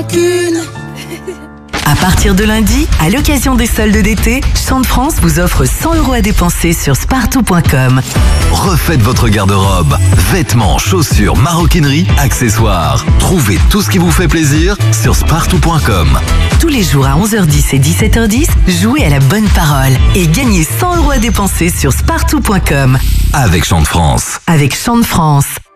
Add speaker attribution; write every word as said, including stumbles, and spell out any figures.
Speaker 1: À partir de lundi, à l'occasion des soldes d'été, Champ de France vous offre cent euros à dépenser sur spartou point com.
Speaker 2: Refaites votre garde-robe. Vêtements, chaussures, maroquinerie, accessoires. Trouvez tout ce qui vous fait plaisir sur spartou point com.
Speaker 1: Tous les jours à onze heures dix et dix-sept heures dix, jouez à la bonne parole et gagnez cent euros à dépenser sur spartou point com.
Speaker 2: Avec Champ de France.
Speaker 1: Avec Champ de France.